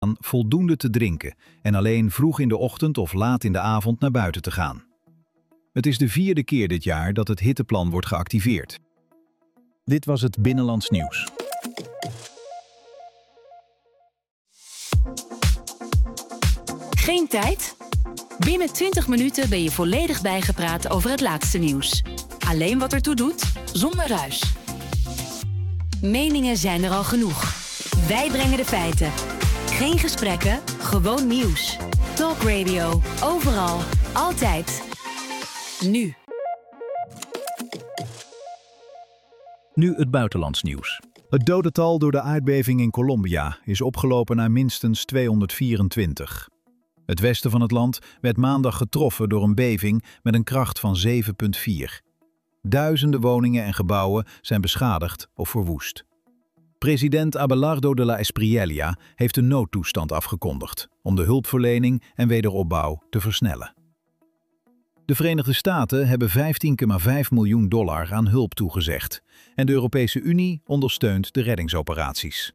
voldoende te drinken en alleen vroeg in de ochtend of laat in de avond naar buiten te gaan. Het is de 4e keer dit jaar dat het hitteplan wordt geactiveerd. Dit was het Binnenlands Nieuws. Geen tijd? Binnen 20 minuten ben je volledig bijgepraat over het laatste nieuws. Alleen wat ertoe doet, zonder ruis. Meningen zijn er al genoeg. Wij brengen de feiten. Geen gesprekken, gewoon nieuws. Talk Radio, overal, altijd. Nu. Nu het buitenlands nieuws. Het dodental door de aardbeving in Colombia is opgelopen naar minstens 224. Het westen van het land werd maandag getroffen door een beving met een kracht van 7,4. Duizenden woningen en gebouwen zijn beschadigd of verwoest. President Abelardo de la Espriella heeft een noodtoestand afgekondigd om de hulpverlening en wederopbouw te versnellen. De Verenigde Staten hebben $15,5 miljoen aan hulp toegezegd en de Europese Unie ondersteunt de reddingsoperaties.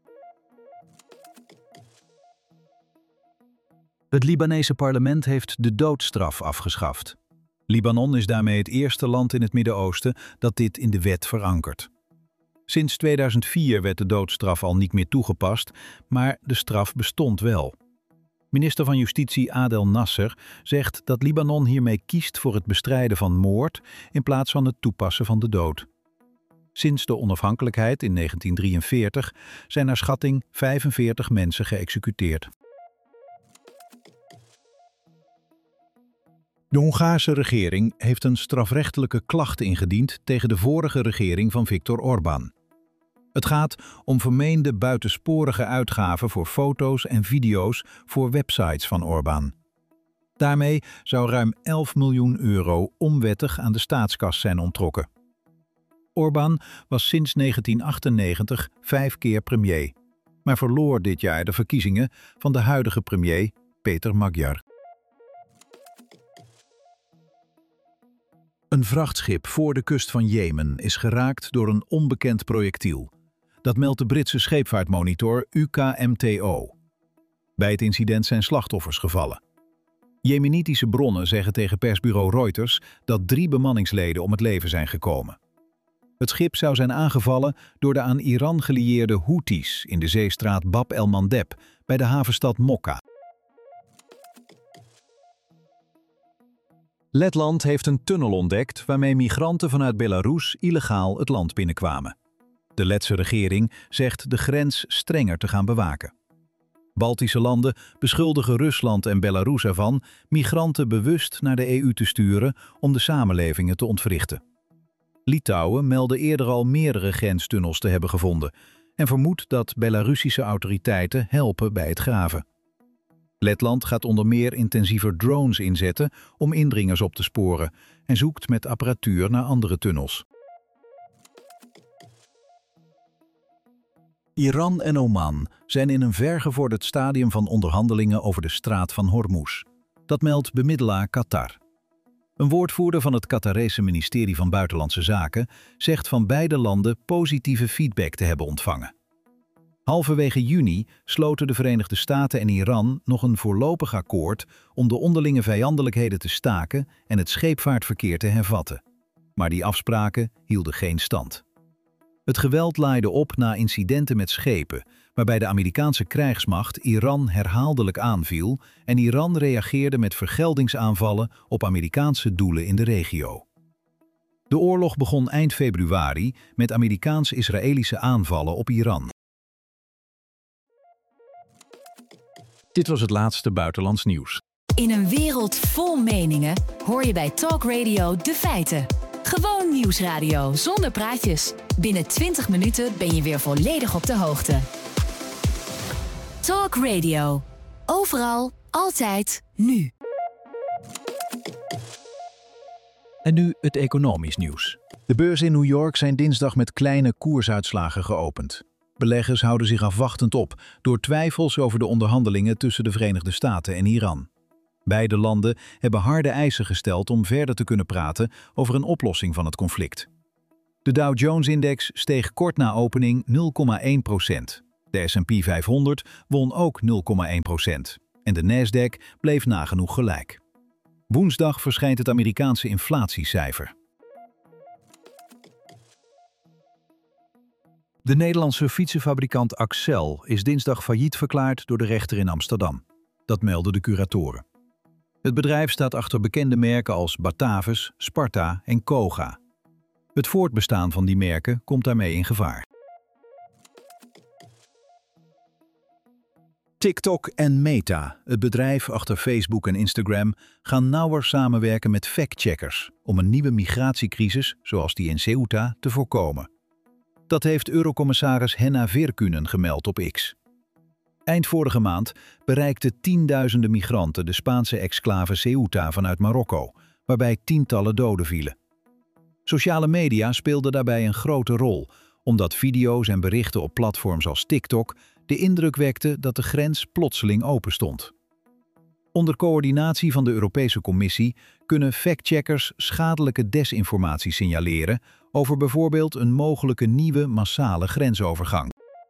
Het Libanese parlement heeft de doodstraf afgeschaft. Libanon is daarmee het eerste land in het Midden-Oosten dat dit in de wet verankert. Sinds 2004 werd de doodstraf al niet meer toegepast, maar de straf bestond wel. Minister van Justitie Adel Nasser zegt dat Libanon hiermee kiest voor het bestrijden van moord in plaats van het toepassen van de dood. Sinds de onafhankelijkheid in 1943 zijn naar schatting 45 mensen geëxecuteerd. De Hongaarse regering heeft een strafrechtelijke klacht ingediend tegen de vorige regering van Viktor Orbán. Het gaat om vermeende buitensporige uitgaven voor foto's en video's voor websites van Orbán. Daarmee zou ruim €11 miljoen onwettig aan de staatskas zijn onttrokken. Orbán was sinds 1998 5 keer premier, maar verloor dit jaar de verkiezingen van de huidige premier Peter Magyar. Een vrachtschip voor de kust van Jemen is geraakt door een onbekend projectiel. Dat meldt de Britse scheepvaartmonitor UKMTO. Bij het incident zijn slachtoffers gevallen. Jemenitische bronnen zeggen tegen persbureau Reuters dat 3 bemanningsleden om het leven zijn gekomen. Het schip zou zijn aangevallen door de aan Iran gelieerde Houthis in de zeestraat Bab el-Mandeb bij de havenstad Mokka. Letland heeft een tunnel ontdekt waarmee migranten vanuit Belarus illegaal het land binnenkwamen. De Letse regering zegt de grens strenger te gaan bewaken. Baltische landen beschuldigen Rusland en Belarus ervan migranten bewust naar de EU te sturen om de samenlevingen te ontwrichten. Litouwen meldde eerder al meerdere grenstunnels te hebben gevonden en vermoedt dat Belarussische autoriteiten helpen bij het graven. Letland gaat onder meer intensiever drones inzetten om indringers op te sporen en zoekt met apparatuur naar andere tunnels. Iran en Oman zijn in een vergevorderd stadium van onderhandelingen over de straat van Hormuz. Dat meldt bemiddelaar Qatar. Een woordvoerder van het Qatarese ministerie van Buitenlandse Zaken zegt van beide landen positieve feedback te hebben ontvangen. Halverwege juni sloten de Verenigde Staten en Iran nog een voorlopig akkoord om de onderlinge vijandelijkheden te staken en het scheepvaartverkeer te hervatten. Maar die afspraken hielden geen stand. Het geweld laaide op na incidenten met schepen, waarbij de Amerikaanse krijgsmacht Iran herhaaldelijk aanviel en Iran reageerde met vergeldingsaanvallen op Amerikaanse doelen in de regio. De oorlog begon eind februari met Amerikaans-Israëlische aanvallen op Iran. Dit was het laatste buitenlands nieuws. In een wereld vol meningen hoor je bij Talk Radio de feiten. Gewoon nieuwsradio zonder praatjes. Binnen 20 minuten ben je weer volledig op de hoogte. Talk Radio. Overal, altijd, nu. En nu het economisch nieuws. De beurzen in New York zijn dinsdag met kleine koersuitslagen geopend. Beleggers houden zich afwachtend op door twijfels over de onderhandelingen tussen de Verenigde Staten en Iran. Beide landen hebben harde eisen gesteld om verder te kunnen praten over een oplossing van het conflict. De Dow Jones-index steeg kort na opening 0,1%. De S&P 500 won ook 0,1% en de Nasdaq bleef nagenoeg gelijk. Woensdag verschijnt het Amerikaanse inflatiecijfer. De Nederlandse fietsenfabrikant Accel is dinsdag failliet verklaard door de rechter in Amsterdam. Dat melden de curatoren. Het bedrijf staat achter bekende merken als Batavus, Sparta en Koga. Het voortbestaan van die merken komt daarmee in gevaar. TikTok en Meta, het bedrijf achter Facebook en Instagram, gaan nauwer samenwerken met factcheckers om een nieuwe migratiecrisis, zoals die in Ceuta, te voorkomen. Dat heeft Eurocommissaris Henna Virkkunen gemeld op X. Eind vorige maand bereikten tienduizenden migranten de Spaanse exclave Ceuta vanuit Marokko, waarbij tientallen doden vielen. Sociale media speelden daarbij een grote rol, omdat video's en berichten op platforms als TikTok de indruk wekten dat de grens plotseling open stond. Onder coördinatie van de Europese Commissie kunnen factcheckers schadelijke desinformatie signaleren over bijvoorbeeld een mogelijke nieuwe massale grensovergang.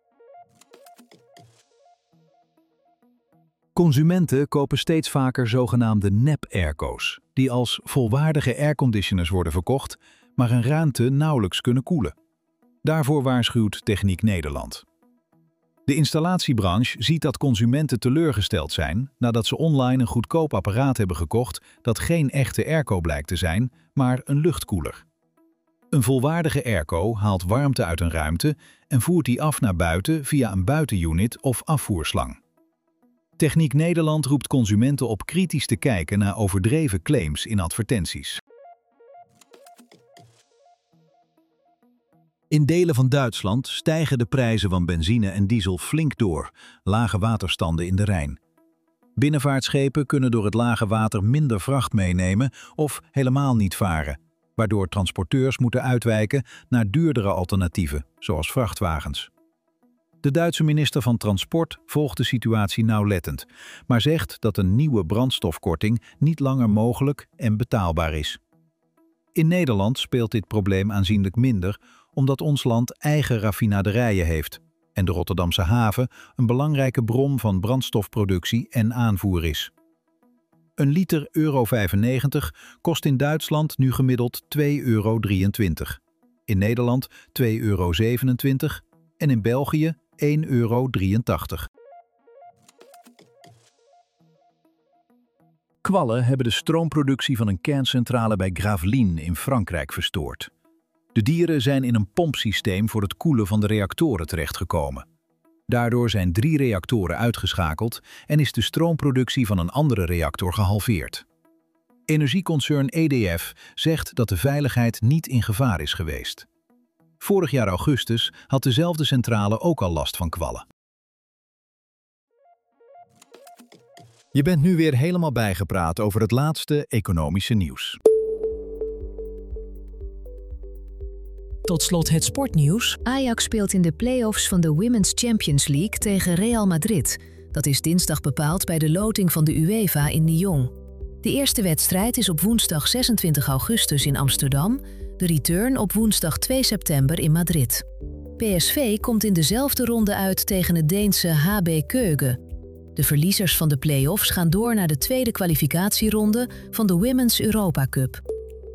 Consumenten kopen steeds vaker zogenaamde nep-airco's, die als volwaardige airconditioners worden verkocht, maar een ruimte nauwelijks kunnen koelen. Daarvoor waarschuwt Techniek Nederland. De installatiebranche ziet dat consumenten teleurgesteld zijn nadat ze online een goedkoop apparaat hebben gekocht dat geen echte airco blijkt te zijn, maar een luchtkoeler. Een volwaardige airco haalt warmte uit een ruimte en voert die af naar buiten via een buitenunit of afvoerslang. Techniek Nederland roept consumenten op kritisch te kijken naar overdreven claims in advertenties. In delen van Duitsland stijgen de prijzen van benzine en diesel flink door, lage waterstanden in de Rijn. Binnenvaartschepen kunnen door het lage water minder vracht meenemen of helemaal niet varen, waardoor transporteurs moeten uitwijken naar duurdere alternatieven, zoals vrachtwagens. De Duitse minister van Transport volgt de situatie nauwlettend, maar zegt dat een nieuwe brandstofkorting niet langer mogelijk en betaalbaar is. In Nederland speelt dit probleem aanzienlijk minder, omdat ons land eigen raffinaderijen heeft en de Rotterdamse haven een belangrijke bron van brandstofproductie en aanvoer is. Een liter euro 95 kost in Duitsland nu gemiddeld €2,23, in Nederland €2,27 en in België €1,83. Kwallen hebben de stroomproductie van een kerncentrale bij Gravelines in Frankrijk verstoord. De dieren zijn in een pompsysteem voor het koelen van de reactoren terechtgekomen. Daardoor zijn 3 reactoren uitgeschakeld en is de stroomproductie van een andere reactor gehalveerd. Energieconcern EDF zegt dat de veiligheid niet in gevaar is geweest. Vorig jaar augustus had dezelfde centrale ook al last van kwallen. Je bent nu weer helemaal bijgepraat over het laatste economische nieuws. Tot slot het sportnieuws. Ajax speelt in de play-offs van de Women's Champions League tegen Real Madrid. Dat is dinsdag bepaald bij de loting van de UEFA in Lyon. De eerste wedstrijd is op woensdag 26 augustus in Amsterdam, de return op woensdag 2 september in Madrid. PSV komt in dezelfde ronde uit tegen het Deense HB Køge. De verliezers van de play-offs gaan door naar de tweede kwalificatieronde van de Women's Europa Cup.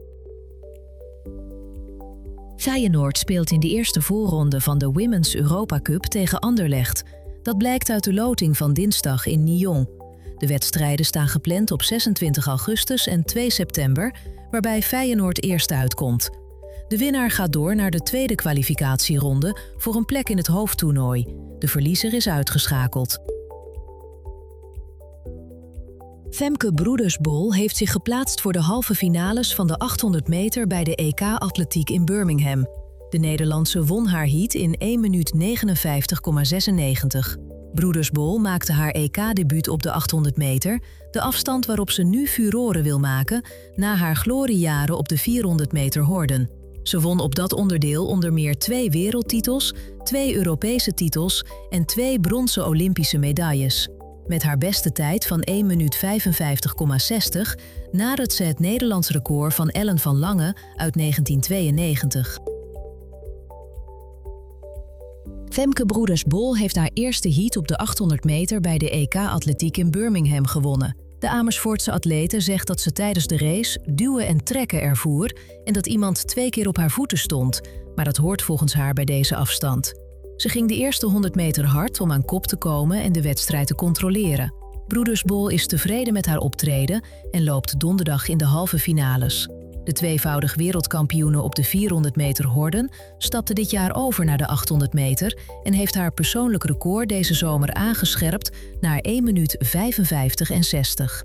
Feyenoord speelt in de eerste voorronde van de Women's Europa Cup tegen Anderlecht. Dat blijkt uit de loting van dinsdag in Lyon. De wedstrijden staan gepland op 26 augustus en 2 september, waarbij Feyenoord eerst uitkomt. De winnaar gaat door naar de tweede kwalificatieronde voor een plek in het hoofdtoernooi. De verliezer is uitgeschakeld. Femke Broedersbol heeft zich geplaatst voor de halve finales van de 800 meter bij de EK Atletiek in Birmingham. De Nederlandse won haar heat in 1 minuut 59,96. Broedersbol maakte haar EK-debuut op de 800 meter, de afstand waarop ze nu furoren wil maken na haar gloriejaren op de 400 meter horden. Ze won op dat onderdeel onder meer 2 wereldtitels, 2 Europese titels en 2 bronzen Olympische medailles. Met haar beste tijd van 1 minuut 55,60 nadert ze het Nederlands record van Ellen van Lange uit 1992. Femke Broeders-Bol heeft haar eerste heat op de 800 meter bij de EK-atletiek in Birmingham gewonnen. De Amersfoortse atlete zegt dat ze tijdens de race duwen en trekken ervoer en dat iemand 2 keer op haar voeten stond, maar dat hoort volgens haar bij deze afstand. Ze ging de eerste 100 meter hard om aan kop te komen en de wedstrijd te controleren. Broeders-Bol is tevreden met haar optreden en loopt donderdag in de halve finales. De tweevoudig wereldkampioene op de 400 meter horden stapte dit jaar over naar de 800 meter en heeft haar persoonlijk record deze zomer aangescherpt naar 1 minuut 55 en 60.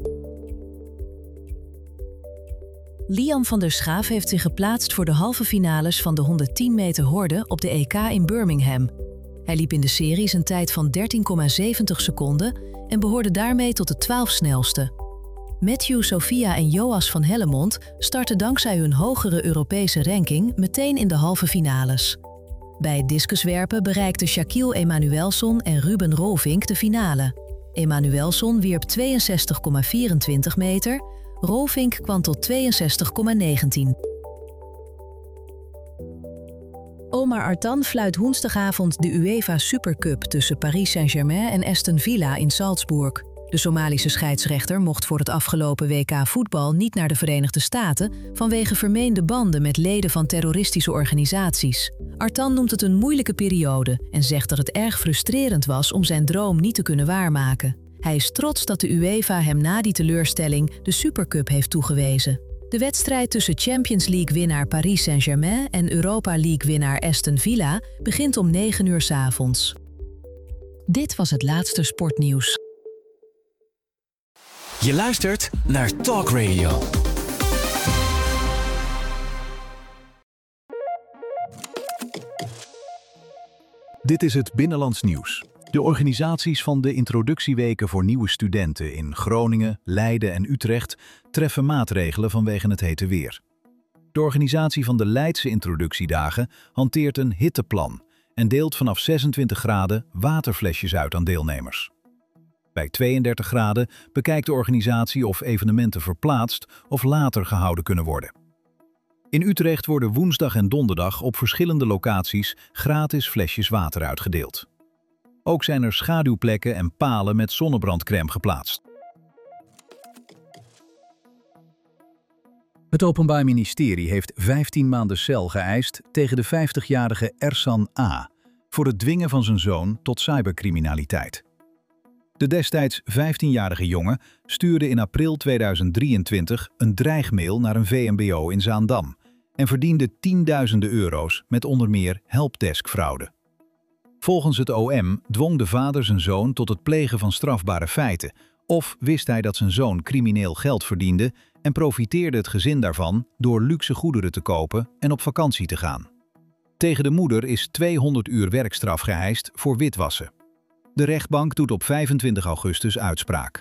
Liam van der Schaaf heeft zich geplaatst voor de halve finales van de 110 meter horde op de EK in Birmingham. Hij liep in de series een tijd van 13,70 seconden en behoorde daarmee tot de 12 snelste. Matthew, Sophia en Joas van Hellemond starten dankzij hun hogere Europese ranking meteen in de halve finales. Bij het discuswerpen bereikten Shaquille Emanuelsson en Ruben Rolvink de finale. Emanuelsson wierp 62,24 meter, Rolvink kwam tot 62,19. Omar Artan fluit woensdagavond de UEFA Supercup tussen Paris Saint-Germain en Aston Villa in Salzburg. De Somalische scheidsrechter mocht voor het afgelopen WK voetbal niet naar de Verenigde Staten vanwege vermeende banden met leden van terroristische organisaties. Artan noemt het een moeilijke periode en zegt dat het erg frustrerend was om zijn droom niet te kunnen waarmaken. Hij is trots dat de UEFA hem na die teleurstelling de Supercup heeft toegewezen. De wedstrijd tussen Champions League-winnaar Paris Saint-Germain en Europa League-winnaar Aston Villa begint om 9 uur 's avonds. Dit was het laatste sportnieuws. Je luistert naar Talk Radio. Dit is het Binnenlands Nieuws. De organisaties van de introductieweken voor nieuwe studenten in Groningen, Leiden en Utrecht treffen maatregelen vanwege het hete weer. De organisatie van de Leidse introductiedagen hanteert een hitteplan en deelt vanaf 26 graden waterflesjes uit aan deelnemers. Bij 32 graden bekijkt de organisatie of evenementen verplaatst of later gehouden kunnen worden. In Utrecht worden woensdag en donderdag op verschillende locaties gratis flesjes water uitgedeeld. Ook zijn er schaduwplekken en palen met zonnebrandcrème geplaatst. Het Openbaar Ministerie heeft 15 maanden cel geëist tegen de 50-jarige Ersan A. voor het dwingen van zijn zoon tot cybercriminaliteit. De destijds 15-jarige jongen stuurde in april 2023 een dreigmail naar een VMBO in Zaandam en verdiende tienduizenden euro's met onder meer helpdeskfraude. Volgens het OM dwong de vader zijn zoon tot het plegen van strafbare feiten, of wist hij dat zijn zoon crimineel geld verdiende en profiteerde het gezin daarvan door luxe goederen te kopen en op vakantie te gaan. Tegen de moeder is 200 uur werkstraf geëist voor witwassen. De rechtbank doet op 25 augustus uitspraak.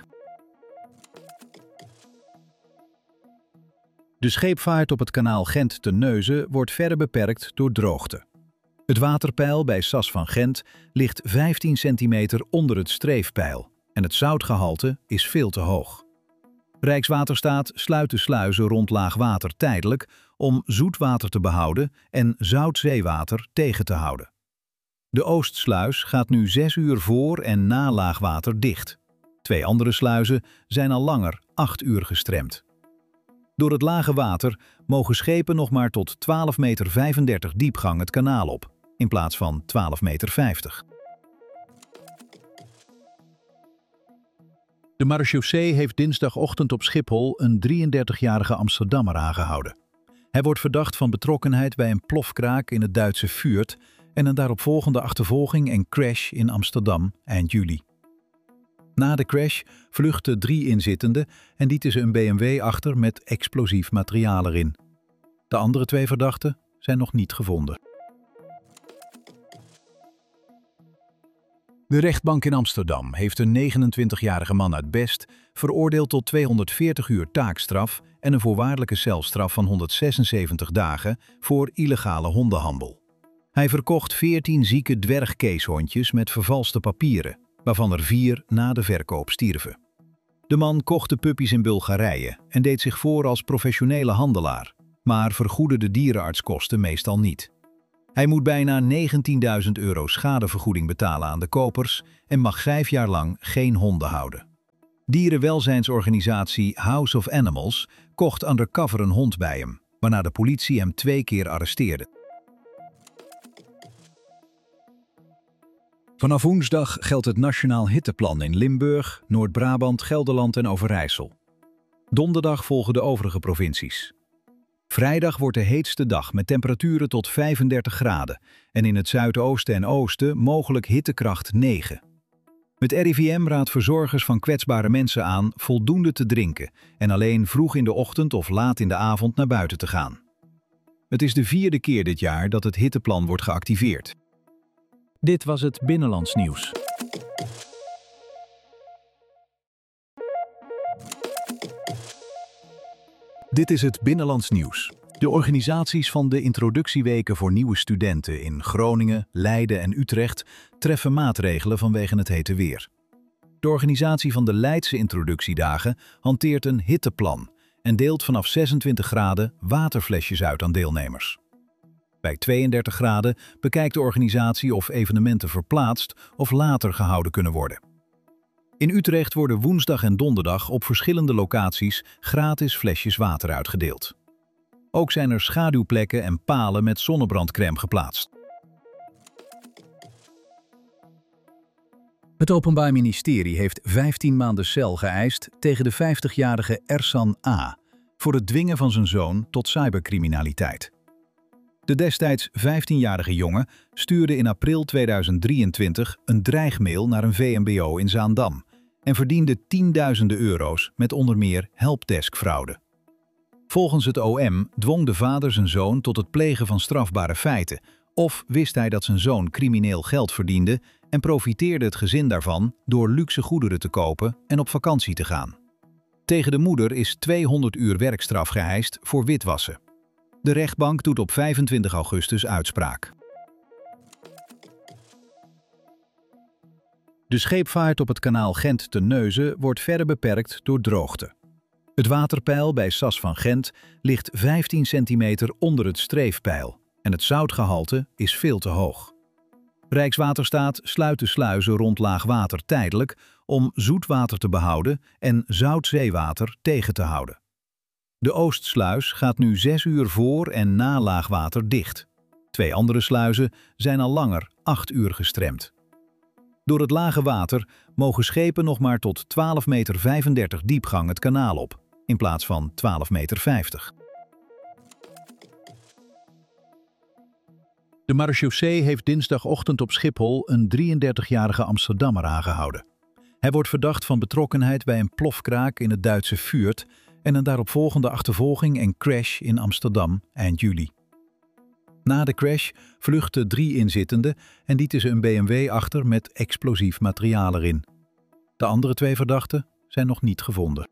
De scheepvaart op het kanaal Gent-Terneuzen wordt verder beperkt door droogte. Het waterpeil bij Sas van Gent ligt 15 centimeter onder het streefpeil en het zoutgehalte is veel te hoog. Rijkswaterstaat sluit de sluizen rond laagwater tijdelijk om zoetwater te behouden en zoutzeewater tegen te houden. De Oostsluis gaat nu 6 uur voor en na laagwater dicht. 2 andere sluizen zijn al langer 8 uur gestremd. Door het lage water mogen schepen nog maar tot 12,35 meter diepgang het kanaal op, in plaats van 12,50 meter. De marechaussee heeft dinsdagochtend op Schiphol een 33-jarige Amsterdammer aangehouden. Hij wordt verdacht van betrokkenheid bij een plofkraak in het Duitse Fürth en een daaropvolgende achtervolging en crash in Amsterdam eind juli. Na de crash vluchtten 3 inzittenden en lieten ze een BMW achter met explosief materiaal erin. De andere 2 verdachten zijn nog niet gevonden. De rechtbank in Amsterdam heeft een 29-jarige man uit Best veroordeeld tot 240 uur taakstraf en een voorwaardelijke celstraf van 176 dagen voor illegale hondenhandel. Hij verkocht 14 zieke dwergkeeshondjes met vervalste papieren, waarvan er 4 na de verkoop stierven. De man kocht de puppies in Bulgarije en deed zich voor als professionele handelaar, maar vergoedde de dierenartskosten meestal niet. Hij moet bijna €19.000 schadevergoeding betalen aan de kopers en mag 5 jaar lang geen honden houden. Dierenwelzijnsorganisatie House of Animals kocht undercover een hond bij hem, waarna de politie hem 2 keer arresteerde. Vanaf woensdag geldt het Nationaal Hitteplan in Limburg, Noord-Brabant, Gelderland en Overijssel. Donderdag volgen de overige provincies. Vrijdag wordt de heetste dag met temperaturen tot 35 graden en in het zuidoosten en oosten mogelijk hittekracht 9. Het RIVM raadt verzorgers van kwetsbare mensen aan voldoende te drinken en alleen vroeg in de ochtend of laat in de avond naar buiten te gaan. Het is de 4e keer dit jaar dat het hitteplan wordt geactiveerd. Dit was het Binnenlands Nieuws. Dit is het Binnenlands Nieuws. De organisaties van de introductieweken voor nieuwe studenten in Groningen, Leiden en Utrecht treffen maatregelen vanwege het hete weer. De organisatie van de Leidse introductiedagen hanteert een hitteplan en deelt vanaf 26 graden waterflesjes uit aan deelnemers. Bij 32 graden bekijkt de organisatie of evenementen verplaatst of later gehouden kunnen worden. In Utrecht worden woensdag en donderdag op verschillende locaties gratis flesjes water uitgedeeld. Ook zijn er schaduwplekken en palen met zonnebrandcrème geplaatst. Het Openbaar Ministerie heeft 15 maanden cel geëist tegen de 50-jarige Ersan A. voor het dwingen van zijn zoon tot cybercriminaliteit. De destijds 15-jarige jongen stuurde in april 2023 een dreigmail naar een VMBO in Zaandam en verdiende tienduizenden euro's met onder meer helpdeskfraude. Volgens het OM dwong de vader zijn zoon tot het plegen van strafbare feiten, of wist hij dat zijn zoon crimineel geld verdiende en profiteerde het gezin daarvan door luxe goederen te kopen en op vakantie te gaan. Tegen de moeder is 200 uur werkstraf geëist voor witwassen. De rechtbank doet op 25 augustus uitspraak. De scheepvaart op het kanaal Gent-Terneuzen wordt verder beperkt door droogte. Het waterpeil bij Sas van Gent ligt 15 centimeter onder het streefpeil en het zoutgehalte is veel te hoog. Rijkswaterstaat sluit de sluizen rond laagwater tijdelijk om zoetwater te behouden en zoutzeewater tegen te houden. De Oostsluis gaat nu 6 uur voor en na laagwater dicht. 2 andere sluizen zijn al langer 8 uur gestremd. Door het lage water mogen schepen nog maar tot 12,35 meter diepgang het kanaal op, in plaats van 12,50 meter. De marechaussee heeft dinsdagochtend op Schiphol een 33-jarige Amsterdammer aangehouden. Hij wordt verdacht van betrokkenheid bij een plofkraak in het Duitse Fürth en een daaropvolgende achtervolging en crash in Amsterdam eind juli. Na de crash vluchtten 3 inzittenden en lieten ze een BMW achter met explosief materiaal erin. De andere 2 verdachten zijn nog niet gevonden.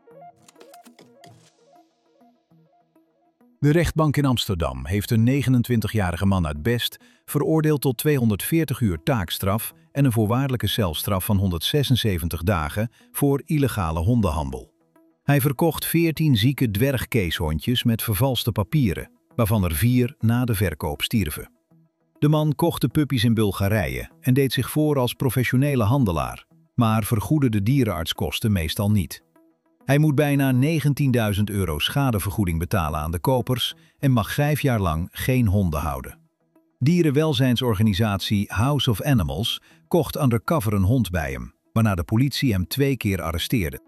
De rechtbank in Amsterdam heeft een 29-jarige man uit Best veroordeeld tot 240 uur taakstraf en een voorwaardelijke celstraf van 176 dagen voor illegale hondenhandel. Hij verkocht 14 zieke dwergkeeshondjes met vervalste papieren, waarvan er 4 na de verkoop stierven. De man kocht de puppies in Bulgarije en deed zich voor als professionele handelaar, maar vergoedde de dierenartskosten meestal niet. Hij moet bijna €19.000 schadevergoeding betalen aan de kopers en mag 5 jaar lang geen honden houden. Dierenwelzijnsorganisatie House of Animals kocht undercover een hond bij hem, waarna de politie hem 2 keer arresteerde.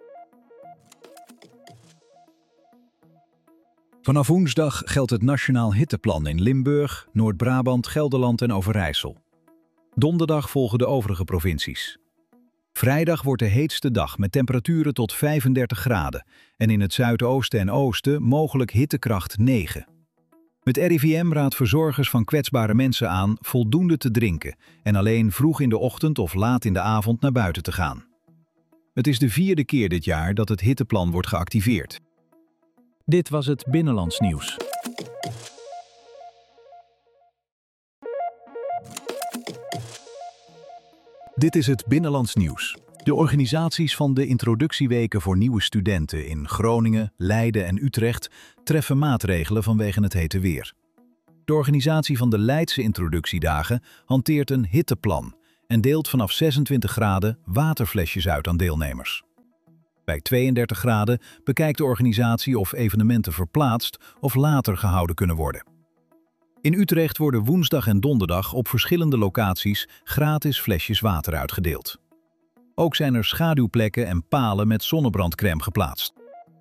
Vanaf woensdag geldt het Nationaal Hitteplan in Limburg, Noord-Brabant, Gelderland en Overijssel. Donderdag volgen de overige provincies. Vrijdag wordt de heetste dag met temperaturen tot 35 graden en in het zuidoosten en oosten mogelijk hittekracht 9. Het RIVM raadt verzorgers van kwetsbare mensen aan voldoende te drinken en alleen vroeg in de ochtend of laat in de avond naar buiten te gaan. Het is de 4e keer dit jaar dat het hitteplan wordt geactiveerd. Dit was het Binnenlands Nieuws. Dit is het Binnenlands Nieuws. De organisaties van de introductieweken voor nieuwe studenten in Groningen, Leiden en Utrecht treffen maatregelen vanwege het hete weer. De De organisatie van de Leidse introductiedagen hanteert een hitteplan en deelt vanaf 26 graden waterflesjes uit aan deelnemers. Bij 32 graden bekijkt de organisatie of evenementen verplaatst of later gehouden kunnen worden. In Utrecht worden woensdag en donderdag op verschillende locaties gratis flesjes water uitgedeeld. Ook zijn er schaduwplekken en palen met zonnebrandcrème geplaatst.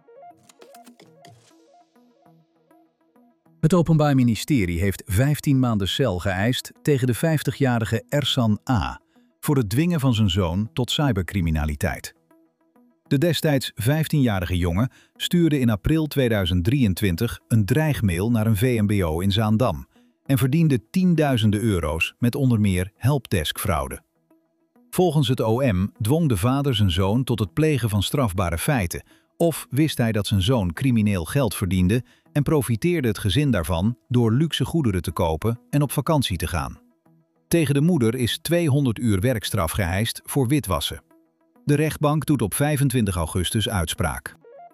Het Openbaar Ministerie heeft 15 maanden cel geëist tegen de 50-jarige Ersan A. voor het dwingen van zijn zoon tot cybercriminaliteit. De destijds 15-jarige jongen stuurde in april 2023 een dreigmail naar een VMBO in Zaandam en verdiende tienduizenden euro's met onder meer helpdeskfraude. Volgens het OM dwong de vader zijn zoon tot het plegen van strafbare feiten, of wist hij dat zijn zoon crimineel geld verdiende en profiteerde het gezin daarvan door luxe goederen te kopen en op vakantie te gaan. Tegen de moeder is 200 uur werkstraf geëist voor witwassen. De rechtbank doet op 25 augustus uitspraak.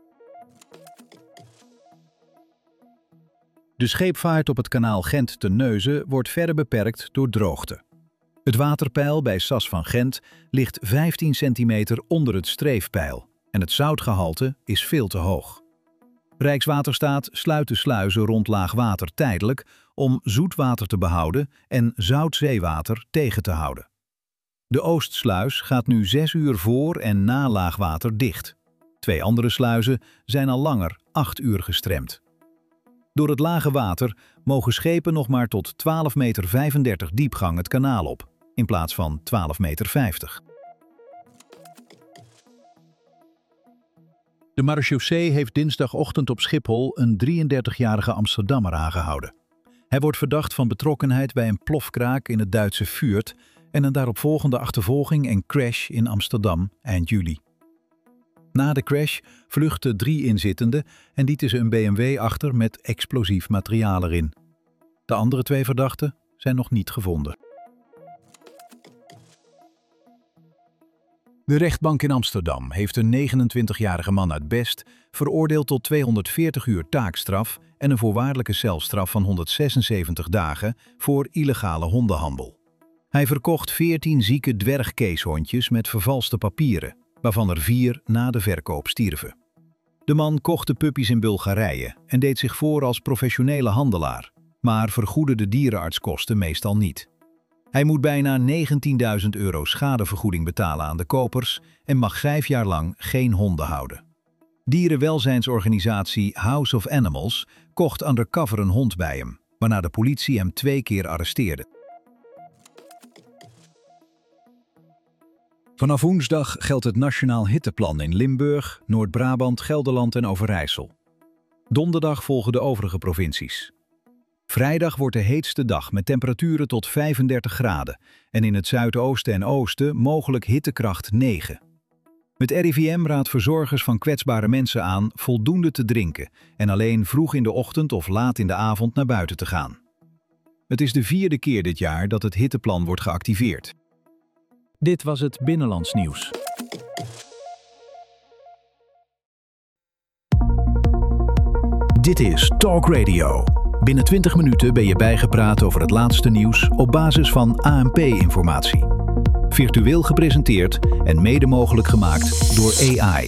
De scheepvaart op het kanaal Gent-Terneuzen wordt verder beperkt door droogte. Het waterpeil bij Sas van Gent ligt 15 centimeter onder het streefpeil en het zoutgehalte is veel te hoog. Rijkswaterstaat sluit de sluizen rond laagwater tijdelijk om zoetwater te behouden en zoutzeewater tegen te houden. De Oostsluis gaat nu 6 uur voor en na laagwater dicht. 2 andere sluizen zijn al langer 8 uur gestremd. Door het lage water mogen schepen nog maar tot 12,35 meter diepgang het kanaal op, in plaats van 12,50 meter. De marechaussee heeft dinsdagochtend op Schiphol een 33-jarige Amsterdammer aangehouden. Hij wordt verdacht van betrokkenheid bij een plofkraak in het Duitse Fürth en een daaropvolgende achtervolging en crash in Amsterdam eind juli. Na de crash vluchtten 3 inzittenden en lieten ze een BMW achter met explosief materiaal erin. De andere 2 verdachten zijn nog niet gevonden. De rechtbank in Amsterdam heeft een 29-jarige man uit Best veroordeeld tot 240 uur taakstraf en een voorwaardelijke celstraf van 176 dagen voor illegale hondenhandel. Hij verkocht 14 zieke dwergkeeshondjes met vervalste papieren, waarvan er 4 na de verkoop stierven. De man kocht de puppies in Bulgarije en deed zich voor als professionele handelaar, maar vergoedde de dierenartskosten meestal niet. Hij moet bijna 19.000 euro schadevergoeding betalen aan de kopers en mag 5 jaar lang geen honden houden. Dierenwelzijnsorganisatie House of Animals kocht undercover een hond bij hem, waarna de politie hem 2 keer arresteerde. Vanaf woensdag geldt het Nationaal Hitteplan in Limburg, Noord-Brabant, Gelderland en Overijssel. Donderdag volgen de overige provincies. Vrijdag wordt de heetste dag met temperaturen tot 35 graden en in het zuidoosten en oosten mogelijk hittekracht 9. Het RIVM raadt verzorgers van kwetsbare mensen aan voldoende te drinken en alleen vroeg in de ochtend of laat in de avond naar buiten te gaan. Het is de 4e keer dit jaar dat het hitteplan wordt geactiveerd. Dit was het Binnenlands Nieuws. Dit is Talk Radio. Binnen 20 minuten ben je bijgepraat over het laatste nieuws op basis van ANP-informatie. Virtueel gepresenteerd en mede mogelijk gemaakt door AI.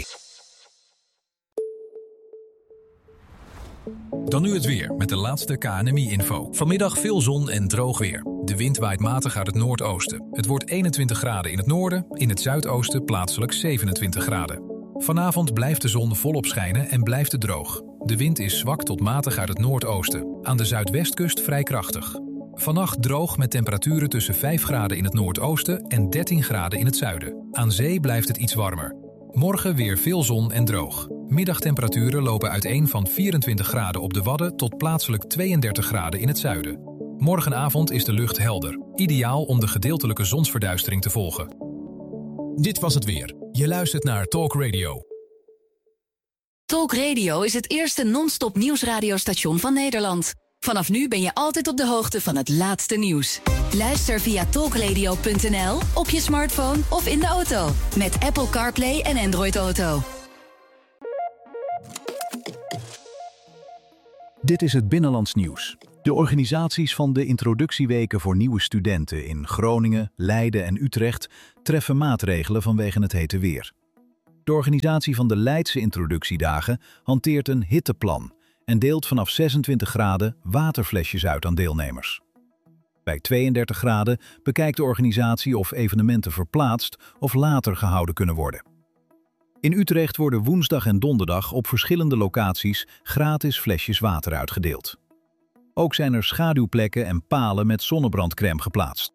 Dan nu het weer met de laatste KNMI-info. Vanmiddag veel zon en droog weer. De wind waait matig uit het noordoosten. Het wordt 21 graden in het noorden, in het zuidoosten plaatselijk 27 graden. Vanavond blijft de zon volop schijnen en blijft het droog. De wind is zwak tot matig uit het noordoosten. Aan de zuidwestkust vrij krachtig. Vannacht droog met temperaturen tussen 5 graden in het noordoosten en 13 graden in het zuiden. Aan zee blijft het iets warmer. Morgen weer veel zon en droog. Middagtemperaturen lopen uiteen van 24 graden op de Wadden tot plaatselijk 32 graden in het zuiden. Morgenavond is de lucht helder. Ideaal om de gedeeltelijke zonsverduistering te volgen. Dit was het weer. Je luistert naar Talk Radio. Talk Radio is het eerste non-stop nieuwsradiostation van Nederland. Vanaf nu ben je altijd op de hoogte van het laatste nieuws. Luister via talkradio.nl, op je smartphone of in de auto. Met Apple CarPlay en Android Auto. Dit is het Binnenlands Nieuws. De organisaties van de introductieweken voor nieuwe studenten in Groningen, Leiden en Utrecht treffen maatregelen vanwege het hete weer. De organisatie van de Leidse introductiedagen hanteert een hitteplan en deelt vanaf 26 graden waterflesjes uit aan deelnemers. Bij 32 graden bekijkt de organisatie of evenementen verplaatst of later gehouden kunnen worden. In Utrecht worden woensdag en donderdag op verschillende locaties gratis flesjes water uitgedeeld. Ook zijn er schaduwplekken en palen met zonnebrandcrème geplaatst.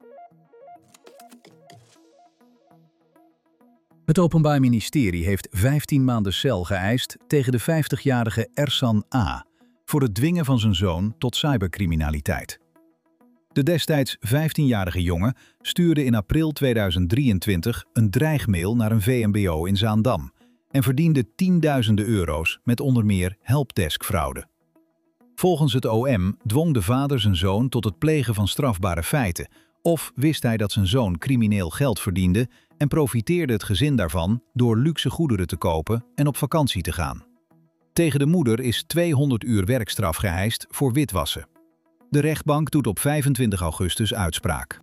Het Openbaar Ministerie heeft 15 maanden cel geëist tegen de 50-jarige Ersan A. voor het dwingen van zijn zoon tot cybercriminaliteit. De destijds 15-jarige jongen stuurde in april 2023 een dreigmail naar een VMBO in Zaandam en verdiende tienduizenden euro's met onder meer helpdeskfraude. Volgens het OM dwong de vader zijn zoon tot het plegen van strafbare feiten, of wist hij dat zijn zoon crimineel geld verdiende en profiteerde het gezin daarvan door luxe goederen te kopen en op vakantie te gaan. Tegen de moeder is 200 uur werkstraf geëist voor witwassen. De rechtbank doet op 25 augustus uitspraak.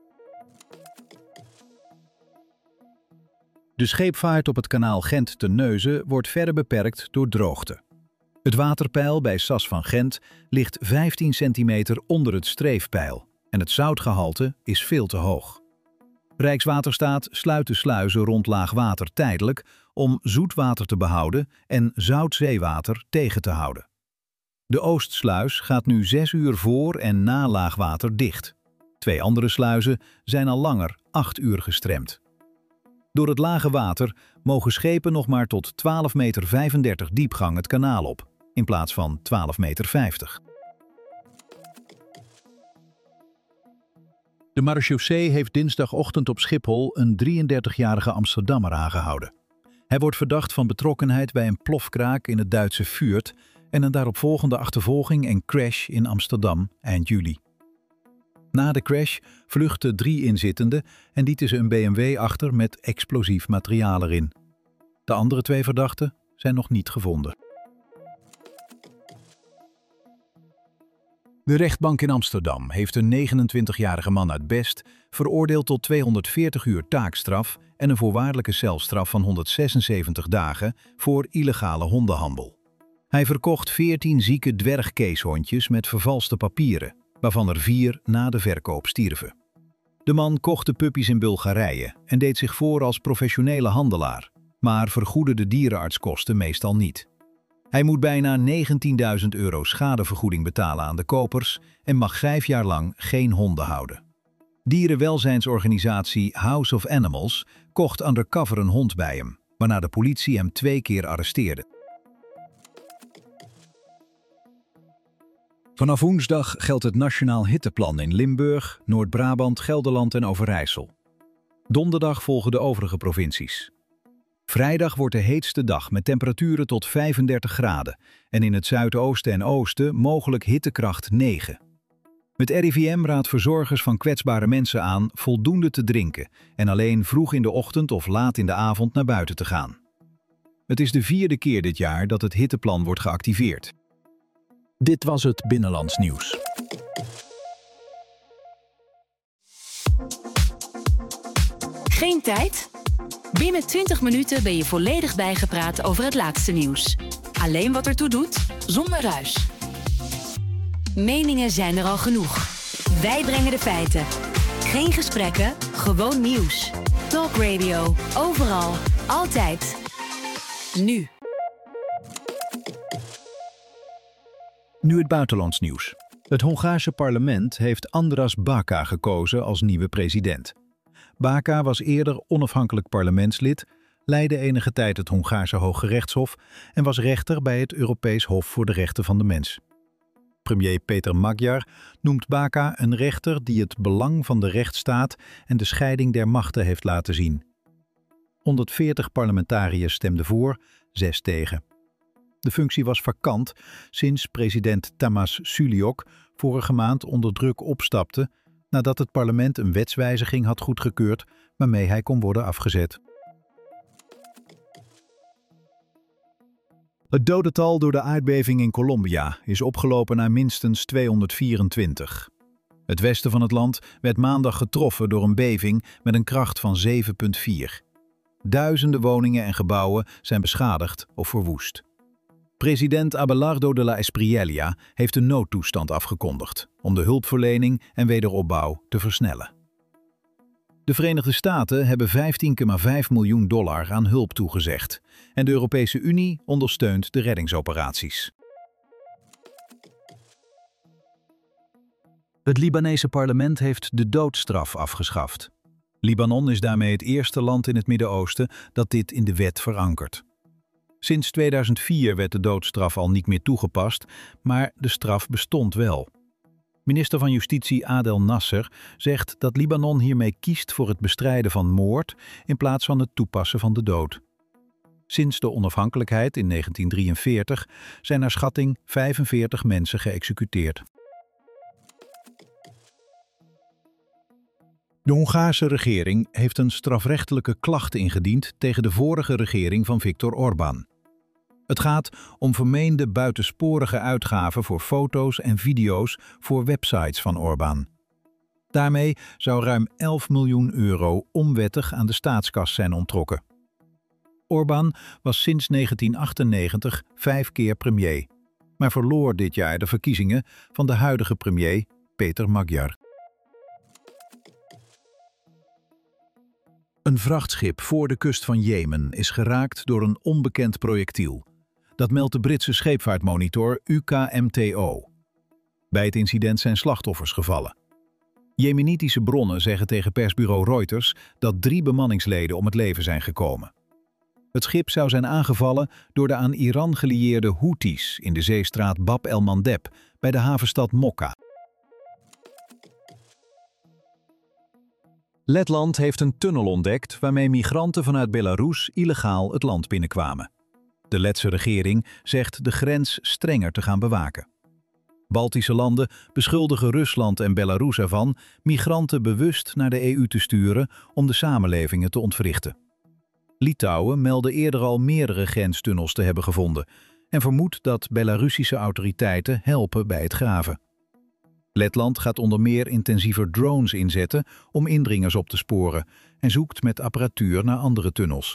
De scheepvaart op het kanaal Gent-Terneuzen wordt verder beperkt door droogte. Het waterpeil bij Sas van Gent ligt 15 centimeter onder het streefpeil en het zoutgehalte is veel te hoog. Rijkswaterstaat sluit de sluizen rond laagwater tijdelijk om zoetwater te behouden en zoutzeewater tegen te houden. De Oostsluis gaat nu 6 uur voor en na laagwater dicht. 2 andere sluizen zijn al langer 8 uur gestremd. Door het lage water mogen schepen nog maar tot 12,35 meter diepgang het kanaal op, in plaats van 12,50 meter. De marechaussee heeft dinsdagochtend op Schiphol een 33-jarige Amsterdammer aangehouden. Hij wordt verdacht van betrokkenheid bij een plofkraak in het Duitse Fürth en een daaropvolgende achtervolging en crash in Amsterdam eind juli. Na de crash vluchtten 3 inzittenden en lieten ze een BMW achter met explosief materiaal erin. De andere 2 verdachten zijn nog niet gevonden. De rechtbank in Amsterdam heeft een 29-jarige man uit Best veroordeeld tot 240 uur taakstraf en een voorwaardelijke celstraf van 176 dagen voor illegale hondenhandel. Hij verkocht 14 zieke dwergkeeshondjes met vervalste papieren, waarvan er 4 na de verkoop stierven. De man kocht de puppies in Bulgarije en deed zich voor als professionele handelaar, maar vergoedde de dierenartskosten meestal niet. Hij moet bijna 19.000 euro schadevergoeding betalen aan de kopers en mag 5 jaar lang geen honden houden. Dierenwelzijnsorganisatie House of Animals kocht undercover een hond bij hem, waarna de politie hem 2 keer arresteerde. Vanaf woensdag geldt het Nationaal Hitteplan in Limburg, Noord-Brabant, Gelderland en Overijssel. Donderdag volgen de overige provincies. Vrijdag wordt de heetste dag met temperaturen tot 35 graden en in het zuidoosten en oosten mogelijk hittekracht 9. Het RIVM raadt verzorgers van kwetsbare mensen aan voldoende te drinken en alleen vroeg in de ochtend of laat in de avond naar buiten te gaan. Het is de 4e keer dit jaar dat het hitteplan wordt geactiveerd. Dit was het Binnenlands Nieuws. Geen tijd? Binnen 20 minuten ben je volledig bijgepraat over het laatste nieuws. Alleen wat ertoe doet, zonder ruis. Meningen zijn er al genoeg. Wij brengen de feiten. Geen gesprekken, gewoon nieuws. Talk Radio, overal, altijd. Nu. Nu het buitenlands nieuws. Het Hongaarse parlement heeft Andras Baka gekozen als nieuwe president. Baka was eerder onafhankelijk parlementslid, leidde enige tijd het Hongaarse Hooggerechtshof en was rechter bij het Europees Hof voor de Rechten van de Mens. Premier Peter Magyar noemt Baka een rechter die het belang van de rechtsstaat en de scheiding der machten heeft laten zien. 140 parlementariërs stemden voor, 6 tegen. De functie was vakant sinds president Tamás Suliok vorige maand onder druk opstapte nadat het parlement een wetswijziging had goedgekeurd waarmee hij kon worden afgezet. Het dodental door de aardbeving in Colombia is opgelopen naar minstens 224. Het westen van het land werd maandag getroffen door een beving met een kracht van 7,4. Duizenden woningen en gebouwen zijn beschadigd of verwoest. President Abelardo de la Espriella heeft een noodtoestand afgekondigd om de hulpverlening en wederopbouw te versnellen. De Verenigde Staten hebben $15,5 miljoen aan hulp toegezegd en de Europese Unie ondersteunt de reddingsoperaties. Het Libanese parlement heeft de doodstraf afgeschaft. Libanon is daarmee het eerste land in het Midden-Oosten dat dit in de wet verankert. Sinds 2004 werd de doodstraf al niet meer toegepast, maar de straf bestond wel. Minister van Justitie Adel Nasser zegt dat Libanon hiermee kiest voor het bestrijden van moord in plaats van het toepassen van de dood. Sinds de onafhankelijkheid in 1943 zijn naar schatting 45 mensen geëxecuteerd. De Hongaarse regering heeft een strafrechtelijke klacht ingediend tegen de vorige regering van Viktor Orbán. Het gaat om vermeende buitensporige uitgaven voor foto's en video's voor websites van Orbán. Daarmee zou ruim €11 miljoen onwettig aan de staatskas zijn onttrokken. Orbán was sinds 1998 5 keer premier, maar verloor dit jaar de verkiezingen van de huidige premier Péter Magyar. Een vrachtschip voor de kust van Jemen is geraakt door een onbekend projectiel. Dat meldt de Britse scheepvaartmonitor UKMTO. Bij het incident zijn slachtoffers gevallen. Jemenitische bronnen zeggen tegen persbureau Reuters dat 3 bemanningsleden om het leven zijn gekomen. Het schip zou zijn aangevallen door de aan Iran gelieerde Houthis in de zeestraat Bab el-Mandeb bij de havenstad Mokka. Letland heeft een tunnel ontdekt waarmee migranten vanuit Belarus illegaal het land binnenkwamen. De Letse regering zegt de grens strenger te gaan bewaken. Baltische landen beschuldigen Rusland en Belarus ervan migranten bewust naar de EU te sturen om de samenlevingen te ontwrichten. Litouwen meldde eerder al meerdere grenstunnels te hebben gevonden en vermoedt dat Belarussische autoriteiten helpen bij het graven. Letland gaat onder meer intensiever drones inzetten om indringers op te sporen en zoekt met apparatuur naar andere tunnels.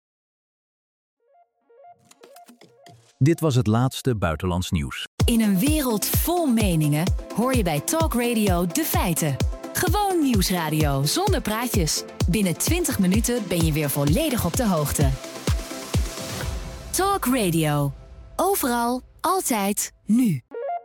Dit was het laatste buitenlands nieuws. In een wereld vol meningen hoor je bij Talk Radio de feiten. Gewoon nieuwsradio zonder praatjes. Binnen 20 minuten ben je weer volledig op de hoogte. Talk Radio. Overal, altijd, nu.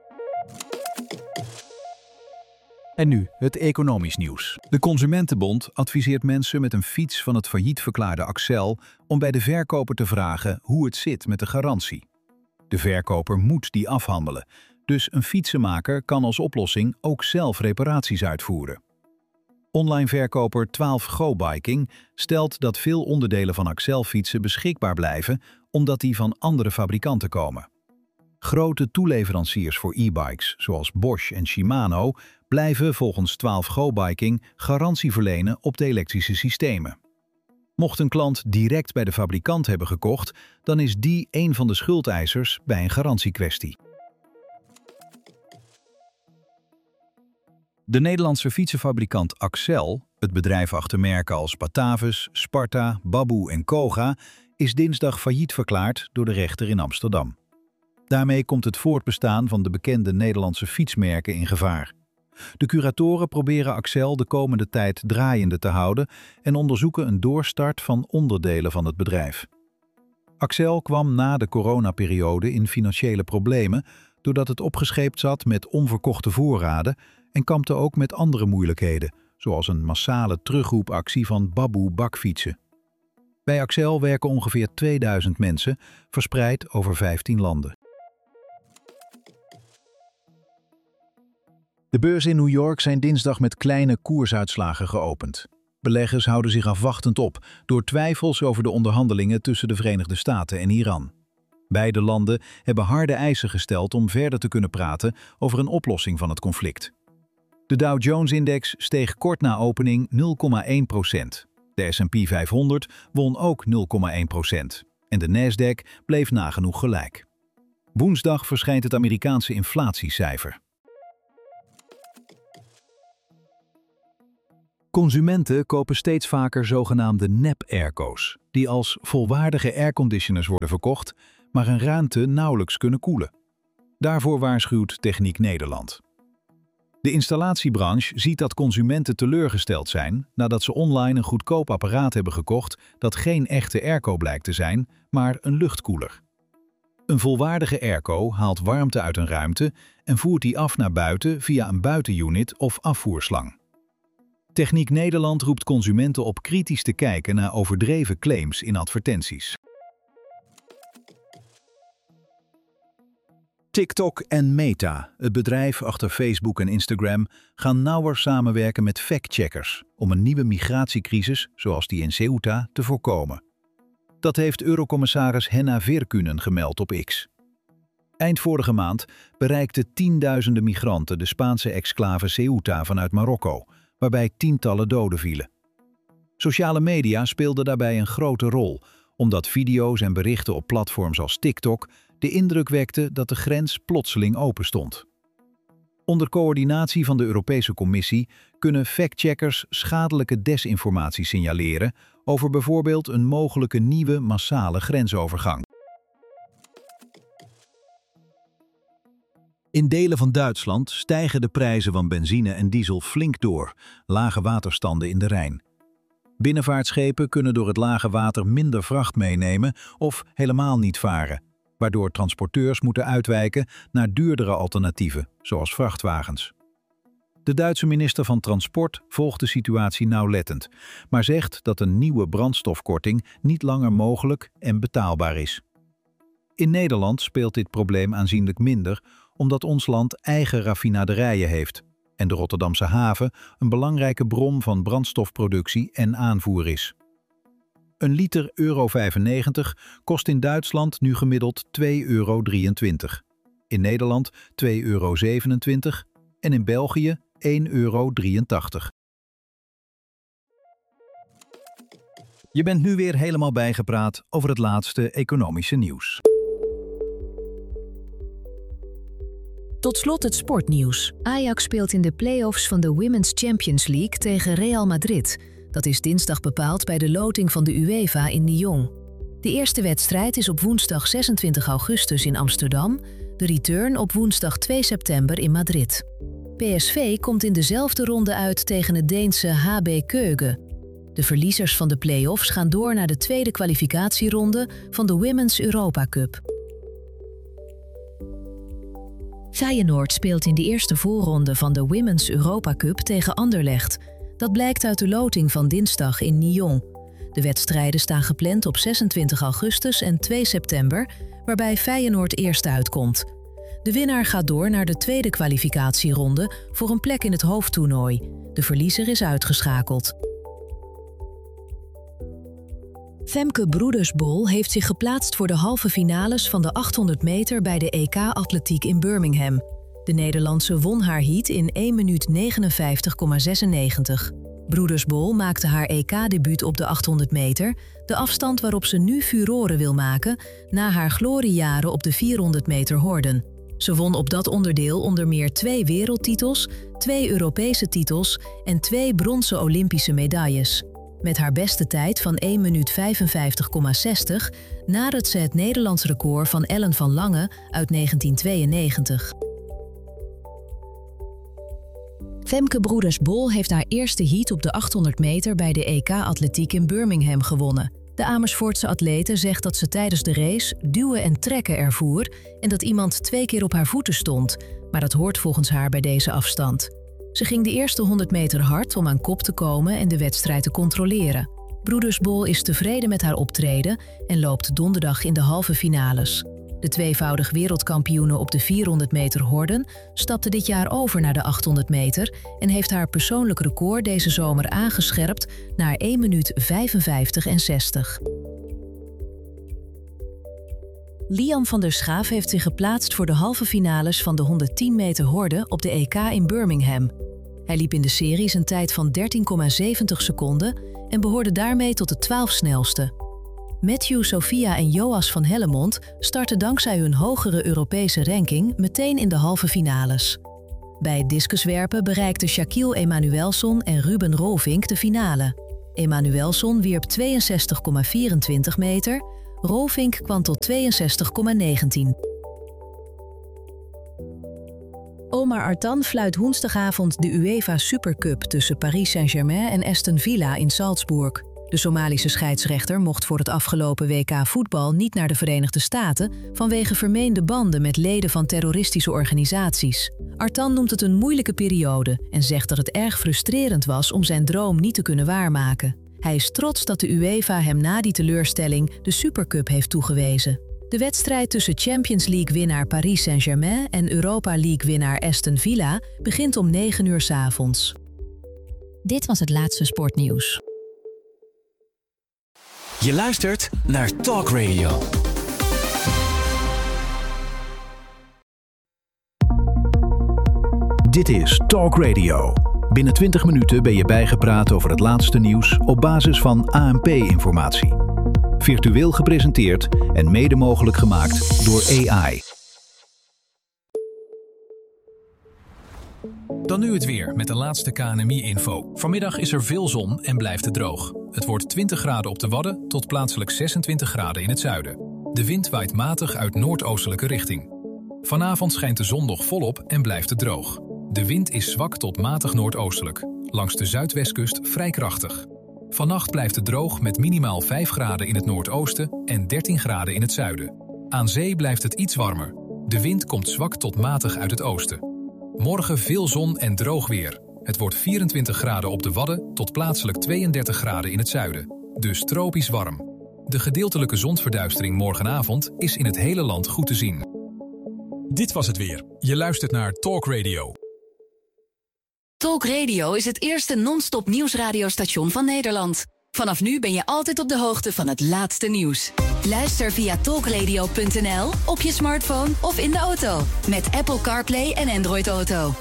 En nu het economisch nieuws. De Consumentenbond adviseert mensen met een fiets van het failliet verklaarde Accel om bij de verkoper te vragen hoe het zit met de garantie. De verkoper moet die afhandelen, dus een fietsenmaker kan als oplossing ook zelf reparaties uitvoeren. Online verkoper 12 Go Biking stelt dat veel onderdelen van Accel-fietsen beschikbaar blijven omdat die van andere fabrikanten komen. Grote toeleveranciers voor e-bikes, zoals Bosch en Shimano, blijven volgens 12 Go Biking garantie verlenen op de elektrische systemen. Mocht een klant direct bij de fabrikant hebben gekocht, dan is die een van de schuldeisers bij een garantiekwestie. De Nederlandse fietsenfabrikant Accel, het bedrijf achter merken als Batavus, Sparta, Babboe en Koga, is dinsdag failliet verklaard door de rechter in Amsterdam. Daarmee komt het voortbestaan van de bekende Nederlandse fietsmerken in gevaar. De curatoren proberen Accel de komende tijd draaiende te houden en onderzoeken een doorstart van onderdelen van het bedrijf. Accel kwam na de coronaperiode in financiële problemen doordat het opgescheept zat met onverkochte voorraden en kampte ook met andere moeilijkheden, zoals een massale terugroepactie van Babboe bakfietsen. Bij Accel werken ongeveer 2000 mensen, verspreid over 15 landen. De beurzen in New York zijn dinsdag met kleine koersuitslagen geopend. Beleggers houden zich afwachtend op door twijfels over de onderhandelingen tussen de Verenigde Staten en Iran. Beide landen hebben harde eisen gesteld om verder te kunnen praten over een oplossing van het conflict. De Dow Jones-index steeg kort na opening 0,1%. De S&P 500 won ook 0,1%. en de Nasdaq bleef nagenoeg gelijk. Woensdag verschijnt het Amerikaanse inflatiecijfer. Consumenten kopen steeds vaker zogenaamde nep-airco's, die als volwaardige airconditioners worden verkocht, maar een ruimte nauwelijks kunnen koelen. Daarvoor waarschuwt Techniek Nederland. De installatiebranche ziet dat consumenten teleurgesteld zijn nadat ze online een goedkoop apparaat hebben gekocht dat geen echte airco blijkt te zijn, maar een luchtkoeler. Een volwaardige airco haalt warmte uit een ruimte en voert die af naar buiten via een buitenunit of afvoerslang. Techniek Nederland roept consumenten op kritisch te kijken naar overdreven claims in advertenties. TikTok en Meta, het bedrijf achter Facebook en Instagram, gaan nauwer samenwerken met factcheckers om een nieuwe migratiecrisis, zoals die in Ceuta, te voorkomen. Dat heeft Eurocommissaris Henna Virkkunen gemeld op X. Eind vorige maand bereikten tienduizenden migranten de Spaanse exclave Ceuta vanuit Marokko, waarbij tientallen doden vielen. Sociale media speelden daarbij een grote rol, omdat video's en berichten op platforms als TikTok de indruk wekten dat de grens plotseling open stond. Onder coördinatie van de Europese Commissie kunnen factcheckers schadelijke desinformatie signaleren over bijvoorbeeld een mogelijke nieuwe massale grensovergang. In delen van Duitsland stijgen de prijzen van benzine en diesel flink door, lage waterstanden in de Rijn. Binnenvaartschepen kunnen door het lage water minder vracht meenemen of helemaal niet varen, waardoor transporteurs moeten uitwijken naar duurdere alternatieven, zoals vrachtwagens. De Duitse minister van Transport volgt de situatie nauwlettend, maar zegt dat een nieuwe brandstofkorting niet langer mogelijk en betaalbaar is. In Nederland speelt dit probleem aanzienlijk minder, omdat ons land eigen raffinaderijen heeft en de Rotterdamse haven een belangrijke bron van brandstofproductie en aanvoer is. Een liter €95 kost in Duitsland nu gemiddeld €2,23, in Nederland €2,27 en in België €1,83. Je bent nu weer helemaal bijgepraat over het laatste economische nieuws. Tot slot het sportnieuws. Ajax speelt in de play-offs van de Women's Champions League tegen Real Madrid. Dat is dinsdag bepaald bij de loting van de UEFA in Lyon. De eerste wedstrijd is op woensdag 26 augustus in Amsterdam, de return op woensdag 2 september in Madrid. PSV komt in dezelfde ronde uit tegen het Deense HB Køge. De verliezers van de play-offs gaan door naar de tweede kwalificatieronde van de Women's Europa Cup. Feyenoord speelt in de eerste voorronde van de Women's Europa Cup tegen Anderlecht. Dat blijkt uit de loting van dinsdag in Lyon. De wedstrijden staan gepland op 26 augustus en 2 september, waarbij Feyenoord eerst uitkomt. De winnaar gaat door naar de tweede kwalificatieronde voor een plek in het hoofdtoernooi. De verliezer is uitgeschakeld. Femke Broedersbol heeft zich geplaatst voor de halve finales van de 800 meter bij de EK-atletiek in Birmingham. De Nederlandse won haar heat in 1 minuut 59,96. Broedersbol maakte haar EK-debuut op de 800 meter, de afstand waarop ze nu furoren wil maken na haar gloriejaren op de 400 meter horden. Ze won op dat onderdeel onder meer 2 wereldtitels, 2 Europese titels en 2 bronzen Olympische medailles. Met haar beste tijd van 1 minuut 55,60 nadert ze het Nederlands record van Ellen van Lange uit 1992. Femke Broedersbol heeft haar eerste heat op de 800 meter bij de EK-atletiek in Birmingham gewonnen. De Amersfoortse atlete zegt dat ze tijdens de race duwen en trekken ervoer en dat iemand 2 keer op haar voeten stond, maar dat hoort volgens haar bij deze afstand. Ze ging de eerste 100 meter hard om aan kop te komen en de wedstrijd te controleren. Broedersbol is tevreden met haar optreden en loopt donderdag in de halve finales. De tweevoudig wereldkampioene op de 400 meter horden stapte dit jaar over naar de 800 meter en heeft haar persoonlijk record deze zomer aangescherpt naar 1 minuut 55,60. Liam van der Schaaf heeft zich geplaatst voor de halve finales van de 110 meter horde op de EK in Birmingham. Hij liep in de series een tijd van 13,70 seconden en behoorde daarmee tot de 12 snelste. Matthew, Sophia en Joas van Hellemond starten dankzij hun hogere Europese ranking meteen in de halve finales. Bij het discuswerpen bereikten Shaquille Emanuelsson en Ruben Rolfink de finale. Emanuelsson wierp 62,24 meter, Rolfink kwam tot 62,19. Omar Artan fluit woensdagavond de UEFA Supercup tussen Paris Saint-Germain en Aston Villa in Salzburg. De Somalische scheidsrechter mocht voor het afgelopen WK voetbal niet naar de Verenigde Staten vanwege vermeende banden met leden van terroristische organisaties. Artan noemt het een moeilijke periode en zegt dat het erg frustrerend was om zijn droom niet te kunnen waarmaken. Hij is trots dat de UEFA hem na die teleurstelling de Supercup heeft toegewezen. De wedstrijd tussen Champions League-winnaar Paris Saint-Germain en Europa League-winnaar Aston Villa begint om 9 uur 's avonds. Dit was het laatste sportnieuws. Je luistert naar Talk Radio. Dit is Talk Radio. Binnen 20 minuten ben je bijgepraat over het laatste nieuws op basis van ANP-informatie. Virtueel gepresenteerd en mede mogelijk gemaakt door AI. Dan nu het weer met de laatste KNMI-info. Vanmiddag is er veel zon en blijft het droog. Het wordt 20 graden op de Wadden tot plaatselijk 26 graden in het zuiden. De wind waait matig uit noordoostelijke richting. Vanavond schijnt de zon nog volop en blijft het droog. De wind is zwak tot matig noordoostelijk. Langs de zuidwestkust vrij krachtig. Vannacht blijft het droog met minimaal 5 graden in het noordoosten en 13 graden in het zuiden. Aan zee blijft het iets warmer. De wind komt zwak tot matig uit het oosten. Morgen veel zon en droog weer. Het wordt 24 graden op de Wadden tot plaatselijk 32 graden in het zuiden. Dus tropisch warm. De gedeeltelijke zonsverduistering morgenavond is in het hele land goed te zien. Dit was het weer. Je luistert naar Talk Radio. Talk Radio is het eerste non-stop nieuwsradiostation van Nederland. Vanaf nu ben je altijd op de hoogte van het laatste nieuws. Luister via talkradio.nl, op je smartphone of in de auto. Met Apple CarPlay en Android Auto.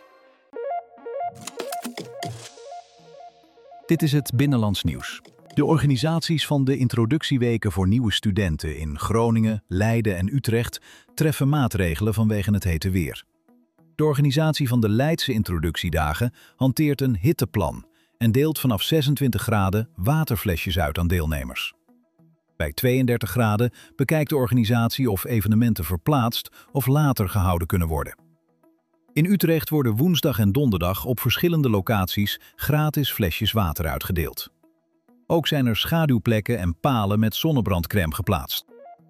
Dit is het Binnenlands Nieuws. De organisaties van de introductieweken voor nieuwe studenten in Groningen, Leiden en Utrecht treffen maatregelen vanwege het hete weer. De organisatie van de Leidse introductiedagen hanteert een hitteplan en deelt vanaf 26 graden waterflesjes uit aan deelnemers. Bij 32 graden bekijkt de organisatie of evenementen verplaatst of later gehouden kunnen worden. In Utrecht worden woensdag en donderdag op verschillende locaties gratis flesjes water uitgedeeld. Ook zijn er schaduwplekken en palen met zonnebrandcrème geplaatst.